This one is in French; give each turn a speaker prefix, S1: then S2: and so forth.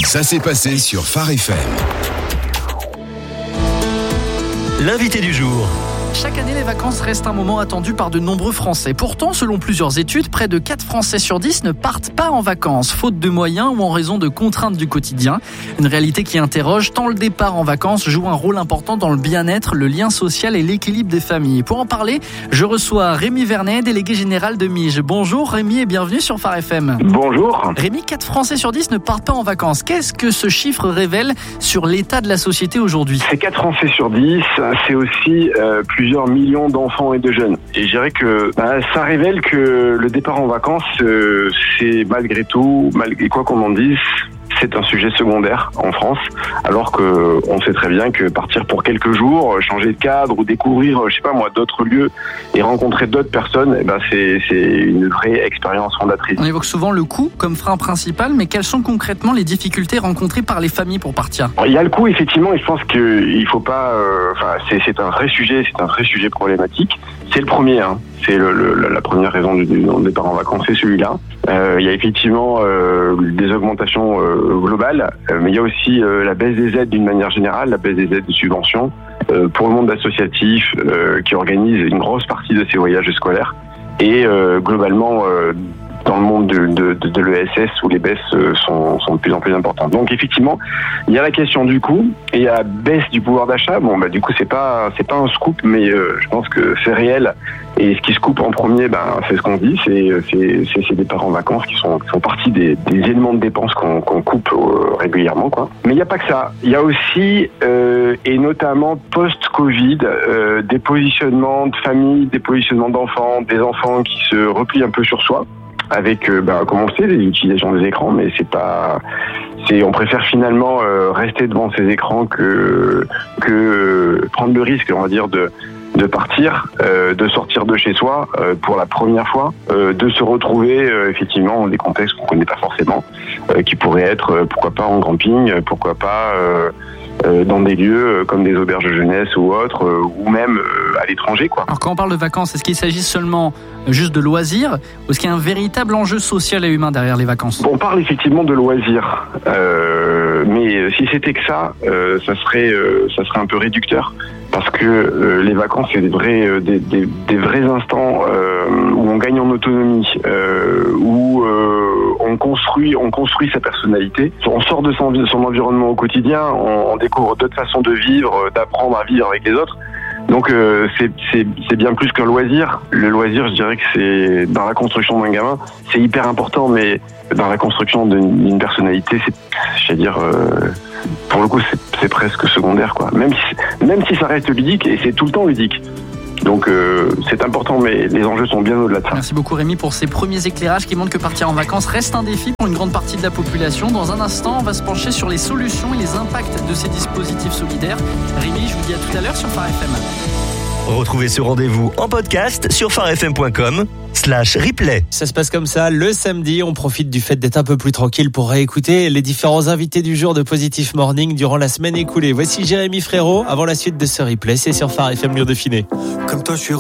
S1: Ça s'est passé sur Phare FM.
S2: L'invité du jour.
S3: Chaque année, les vacances restent un moment attendu par de nombreux Français. Pourtant, selon plusieurs études, près de 4 Français sur 10 ne partent pas en vacances, faute de moyens ou en raison de contraintes du quotidien. Une réalité qui interroge tant le départ en vacances joue un rôle important dans le bien-être, le lien social et l'équilibre des familles. Pour en parler, je reçois Rémi Vernet, délégué général de Mige. Bonjour Rémi et bienvenue sur Phare FM.
S4: Bonjour.
S3: Rémi, 4 Français sur 10 ne partent pas en vacances. Qu'est-ce que ce chiffre révèle sur l'état de la société aujourd'hui ?
S4: C'est 4 Français sur 10, c'est aussi plusieurs millions d'enfants et de jeunes. Et je dirais que ça révèle que le départ en vacances, c'est malgré tout, malgré quoi qu'on en dise, c'est un sujet secondaire en France, alors que on sait très bien que partir pour quelques jours, changer de cadre ou découvrir, d'autres lieux et rencontrer d'autres personnes, c'est une vraie expérience fondatrice.
S3: On évoque souvent le coût comme frein principal, mais quelles sont concrètement les difficultés rencontrées par les familles pour partir ?
S4: Il y a le coût effectivement, et je pense qu'il faut pas. C'est un vrai sujet problématique. C'est le premier, c'est la première raison du départ en vacances, c'est celui-là. Il y a effectivement des augmentations globales, mais il y a aussi la baisse des aides d'une manière générale, la baisse des aides de subventions pour le monde associatif qui organise une grosse partie de ces voyages scolaires et globalement dans le monde de l'ESS où les baisses sont de plus en plus importantes. Donc effectivement, il y a la question du coût et il y a la baisse du pouvoir d'achat. Du coup, c'est pas un scoop, mais je pense que c'est réel. Et ce qui se coupe en premier, c'est ce qu'on dit, c'est ces départs en vacances qui sont partie des éléments de dépenses qu'on coupe régulièrement, quoi. Mais il n'y a pas que ça. Il y a aussi, et notamment post-Covid, des positionnements de familles, des positionnements d'enfants, des enfants qui se replient un peu sur soi. Avec, comme on le sait, l'utilisation des écrans, mais on préfère finalement rester devant ces écrans que prendre le risque, on va dire, de partir, de sortir de chez soi pour la première fois, de se retrouver effectivement dans des contextes qu'on connaît pas forcément, qui pourraient être pourquoi pas en camping, pourquoi pas dans des lieux comme des auberges de jeunesse ou autres, ou même à l'étranger, quoi.
S3: Alors quand on parle de vacances, est-ce qu'il s'agit seulement juste de loisirs ou est-ce qu'il y a un véritable enjeu social et humain derrière les vacances ?
S4: On parle effectivement de loisirs, mais si c'était que ça serait un peu réducteur. Parce que les vacances, c'est des vrais instants où on gagne en autonomie, où on construit sa personnalité. On sort de son environnement au quotidien, on découvre d'autres façons de vivre, d'apprendre à vivre avec les autres. Donc c'est bien plus qu'un loisir. Le loisir, je dirais que c'est dans la construction d'un gamin, c'est hyper important, mais dans la construction d'une personnalité, pour le coup, c'est presque secondaire, quoi. Même si ça reste ludique, et c'est tout le temps ludique. Donc c'est important, mais les enjeux sont bien au-delà de ça.
S3: Merci beaucoup Rémi pour ces premiers éclairages qui montrent que partir en vacances reste un défi pour une grande partie de la population. Dans un instant, on va se pencher sur les solutions et les impacts de ces dispositifs solidaires. Rémi, je vous dis à tout à l'heure sur Phare FM.
S2: Retrouvez ce rendez-vous en podcast sur pharefm.com/replay.
S5: Ça se passe comme ça, le samedi, on profite du fait d'être un peu plus tranquille pour réécouter les différents invités du jour de Positive Morning durant la semaine écoulée. Voici Jérémy Frérot, avant la suite de ce replay, c'est sur Phare FM Lyon Dauphiné.
S6: Comme toi, je suis